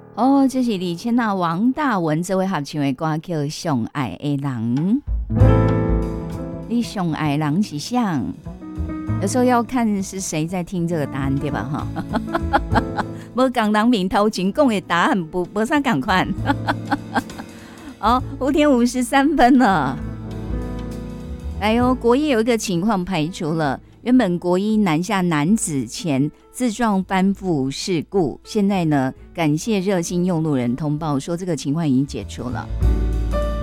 哦，这是李千娜、王大文这位合唱的歌叫《上爱的人》。你上爱的人是谁？有时候要看是谁在听这个答案，对吧？哈，无讲人面头前讲的答案不啥赶快。好，5:53了。来哦，国一有一个情况排除了。原本国一南下男子前自撞翻覆事故，现在呢，感谢热心用路人通报说这个情况已经解除了。